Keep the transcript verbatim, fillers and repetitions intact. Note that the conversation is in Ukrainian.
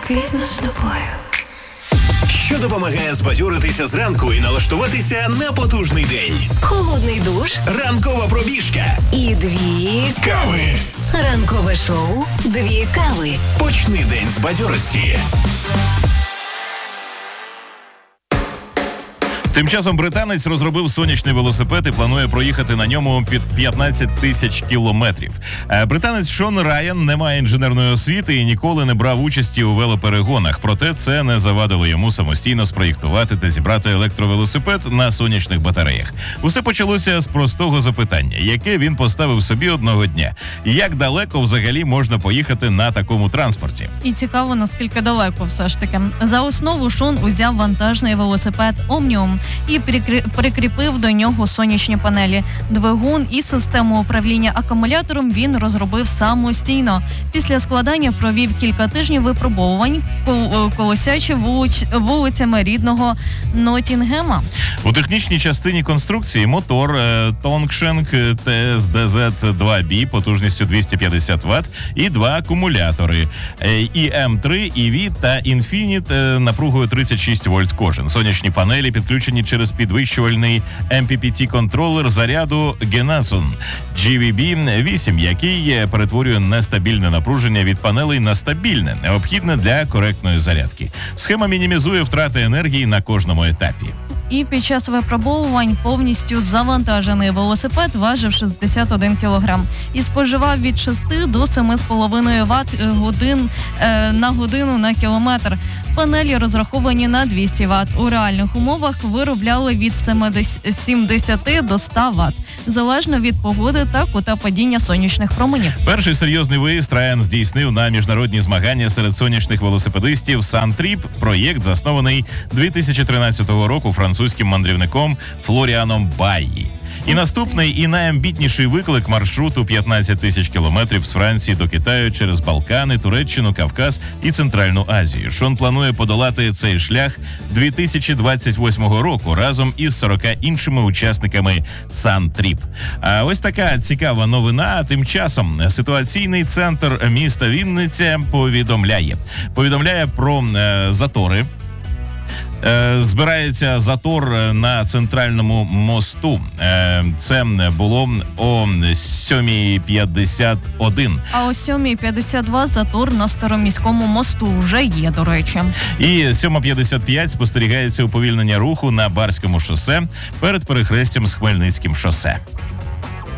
спокійно з тобою. Що допомагає збадьоритися зранку і налаштуватися на потужний день. Холодний душ. Ранкова пробіжка. І дві кави. Ранкове шоу «Дві кави». Почни день з бадьорості. Тим часом британець розробив сонячний велосипед і планує проїхати на ньому під п'ятнадцять тисяч кілометрів. Британець Шон Райан не має інженерної освіти і ніколи не брав участі у велоперегонах. Проте це не завадило йому самостійно спроєктувати та зібрати електровелосипед на сонячних батареях. Усе почалося з простого запитання, яке він поставив собі одного дня. Як далеко взагалі можна поїхати на такому транспорті? І цікаво, наскільки далеко все ж таки. За основу Шон узяв вантажний велосипед Omnium і прикріпив до нього сонячні панелі. Двигун і систему управління акумулятором він розробив самостійно. Після складання провів кілька тижнів випробовувань, колосячи вулиць, вулицями рідного Ноттінгема. У технічній частині конструкції мотор Tongsheng Ті Ес Ді Зет два бі потужністю двісті п'ятдесят ватт і два акумулятори і Ем три, і ві та Infinite напругою тридцять шість вольт кожен. Сонячні панелі підключені через підвищувальний Ем Пі Пі Ті-контролер заряду Genasun Джі Ві Бі вісім, який перетворює нестабільне напруження від панелей на стабільне, необхідне для коректної зарядки. Схема мінімізує втрати енергії на кожному етапі. І під час випробовувань повністю завантажений велосипед важив шістдесят один кілограм і споживав від шести до семи з половиною ватт годин е, на годину на кілометр. Панелі розраховані на двісті ватт. У реальних умовах виробляли від сімдесят до ста ватт, залежно від погоди та кута падіння сонячних променів. Перший серйозний виїзд Райан здійснив на міжнародні змагання серед сонячних велосипедистів Сан-Тріп. Проєкт заснований дві тисячі тринадцятого року французьким мандрівником Флоріаном Байї. І наступний і найамбітніший виклик маршруту п'ятнадцять тисяч кілометрів з Франції до Китаю через Балкани, Туреччину, Кавказ і Центральну Азію. Шон планує подолати цей шлях дві тисячі двадцять восьмого року разом із сорока іншими учасниками Сан-Тріп. А ось така цікава новина. Тим часом ситуаційний центр міста Вінниця повідомляє. Повідомляє про е, затори. Збирається затор на центральному мосту. Це було о сьомій п'ятдесят один. А о сьомій п'ятдесят два затор на Староміському мосту вже є, до речі. І сьома п'ятдесят п'ять спостерігається уповільнення руху на Барському шосе перед перехрестям з Хмельницьким шосе.